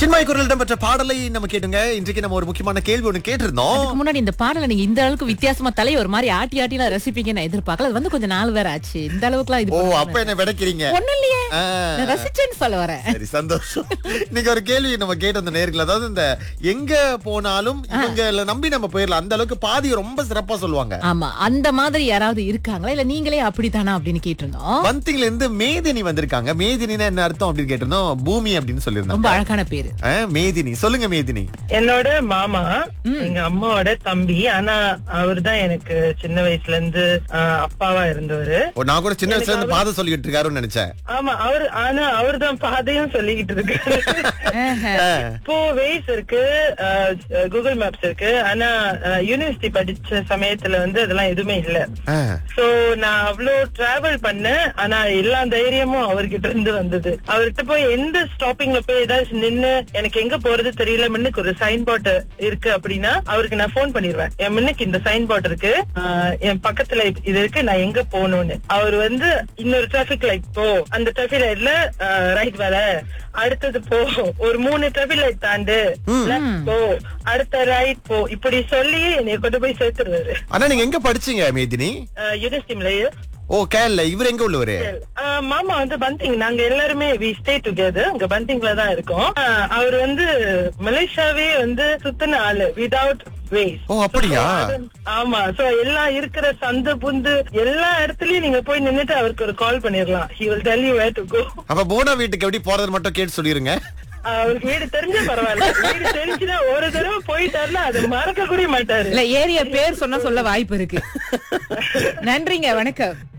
சின்மாய் குரலிடம் பெற்ற பாடலை நம்ம கேட்டுங்க. இன்றைக்கு நம்ம ஒரு முக்கியமான கேள்வி ஒண்ணு கேட்டிருந்தோம். அதுக்கு முன்னாடி இந்த பாடலை நீங்க இந்த அளவுக்கு வித்தியாசமா தலை ஒரு மாதிரி ஆட்டி ஆட்டிலாம் ரசிப்பீங்க நான் எதிர்பார்க்கல. அது வந்து கொஞ்சம் நாள் வேற ஆச்சு. இந்த அளவுக்குலாம் இது அப்ப என்ன விடைக்கிறீங்க? ஒண்ணும் இல்லையே, நான் ரசிச்சேன்னு சொல்ல வரேன். சரி, சந்தோஷம். இன்னைக்கு ஒரு கேள்வி நம்ம கேட்ட அந்த நேர்கள், அதாவது இந்த எங்க போனாலும் இவங்கள நம்பி நம்ம போயிடலாம், அந்த அளவுக்கு பாதி ரொம்ப சிறப்பா சொல்லுவாங்க. ஆமா, அந்த மாதிரி யாராவது இருக்காங்களா இல்ல நீங்களே அப்படித்தானா அப்படின்னு கேட்டிருந்தோம். வந்திங்ல இருந்து மேதினி வந்திருக்காங்க. மேதினினா என்ன அர்த்தம் அப்படின்னு கேட்டிருந்தோம். பூமி அப்படின்னு சொல்லிருந்தாங்க. ரொம்ப அழகான பேரு. மேதினி, சொல்லுங்க மேதினி. என்னோட மாமா எங்க அம்மாவோட தம்பி. ஆனா அவர்தான் எனக்கு சின்ன வயசுல இருந்து அப்பாவா இருந்தவரு. நான் கூட சின்ன வயசுல இருந்து பாதை சொல்லிட்டு இருக்காருன்னு நினைச்சேன். ஆமா, அவர்தான் பாதையும் சொல்லிக்கிட்டு இருக்காரு. இப்போ வேஸ் இருக்கு, கூகுள் மேப்ஸ் இருக்கு. ஆனா யூனிவர்சிட்டி படிச்ச சமயத்துல வந்து அதெல்லாம் எதுவுமே இல்ல. சோ நான் அவ்வளவு டிராவல் பண்ணேன். ஆனா எல்லா தைரியமும் அவர்கிட்ட இருந்து வந்தது. அவர்கிட்ட போய் எந்த ஸ்டாப்பிங்ல போய் ஏதாச்சும் நின்னு எனக்கு எங்க போறது தெரியல, முன்னுக்கு ஒரு சைன் போர்டு இருக்கு அப்படின்னா அவருக்கு நான் போன் பண்ணிடுவேன். என் முன்னுக்கு இந்த சைன் போர்டு இருக்கு, என் பக்கத்துல இது இருக்கு, நான் எங்க போகணும்னு. அவர் வந்து இன்னொரு டிராபிக் லைட் போ, அந்த டிராபிக் லைட்ல ரைட் வர, அடுத்தது போ, ஒரு 3 டிராபிக் லைட் தாண்டு லெஃப்ட் போ, அடுத்த ரைட் போ, இப்படி சொல்லி என்னை கொண்டு போய் சேர்த்துருவாரு. ஆனா நீங்க எங்க படிச்சீங்க மேதினி? யூனிவர்சிட்டில. கேரள. இவர் எங்க உள்ளவரு? மாமா வந்து பந்திங். நாங்க எல்லாருமே we stay together. அங்க பந்திங்ல தான் இருக்கோம். அவர் வந்து மலேசியாவே வந்து சுத்தின ஆளு வித்வுட் வேஸ். அப்படியா? ஆமா. சோ எல்லாம் இருக்கிற சந்து புந்து எல்லா இடத்துலயும் நீங்க போய் நின்னுட்டு அவருக்கு ஒரு கால் பண்ணிடலாம். he will tell you where to go. அப்ப போனா வீட்டுக்கு எப்படி போறது மட்டும் கேட்டு சொல்லிருங்க. அவருக்கு வீடு தெரிஞ்ச பரவாயில்ல. வீடு தெரிஞ்சுன்னா ஒரு தடவை போயிட்டாருன்னா அதை மறக்க கூட மாட்டாரு. இல்ல, ஏரியா பேர் சொன்னா சொல்ல வாய்ப்பு இருக்கு. நன்றிங்க, வணக்கம்.